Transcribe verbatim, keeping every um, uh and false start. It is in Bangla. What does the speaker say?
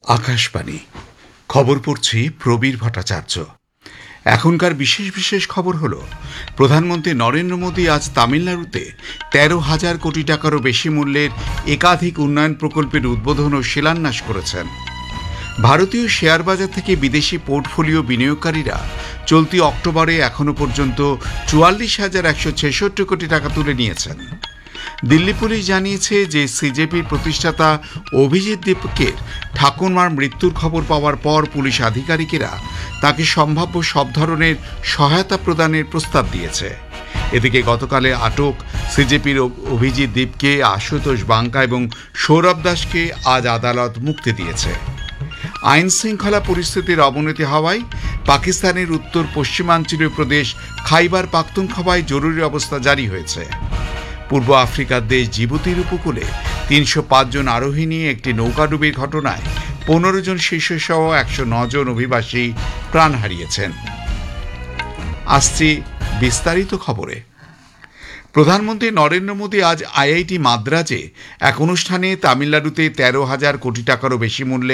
আকাশবাণী খবর পড়ছি প্রবীর ভট্টাচার্য। এখনকার বিশেষ বিশেষ খবর হল, প্রধানমন্ত্রী নরেন্দ্র মোদী আজ তামিলনাড়ুতে তেরো হাজার কোটি টাকারও বেশি মূল্যের একাধিক উন্নয়ন প্রকল্পের উদ্বোধন ও শিলান্যাস করেছেন। ভারতীয় শেয়ার বাজার থেকে বিদেশি পোর্টফোলিও বিনিয়োগকারীরা চলতি অক্টোবরে এখনো পর্যন্ত চুয়াল্লিশ হাজার একশো ছেষট্টি কোটি টাকা তুলে নিয়েছেন। দিল্লি পুলিশ জানিয়েছে যে সিজেপির প্রতিষ্ঠাতা অভিজিৎ দীপকের ঠাকুরমার মৃত্যুর খবর পাওয়ার পর পুলিশ আধিকারিকেরা তাকে সম্ভাব্য সব ধরনের সহায়তা প্রদানের প্রস্তাব দিয়েছে। এদিকে গতকালে আটক সিজেপির অভিজিৎ দীপকে, আশুতোষ বাঙ্কা এবং সৌরভ দাসকে আজ আদালত মুক্তি দিয়েছে। আইন শৃঙ্খলা পরিস্থিতির অবনতি হওয়ায় পাকিস্তানের উত্তর পশ্চিমাঞ্চলীয় প্রদেশ খাইবার পাখতুনখোয়ায় জরুরি অবস্থা জারি হয়েছে। পূর্ব আফ্রিকার দেশ জিবুতির উপকূলে তিনশো পাঁচ জন আরোহী নিয়ে একটি নৌকাডুবির ঘটনায় পনেরো জন শিশুসহ একশো ন জন অভিবাসী প্রাণ হারিয়েছেন। আসছি বিস্তারিত খবরে। প্রধানমন্ত্রী নরেন্দ্র মোদী আজ আইআইটি মাদ্রাজে এক অনুষ্ঠানে তামিলনাড়ুতে তেরো হাজার কোটি টাকারও বেশি মূল্যে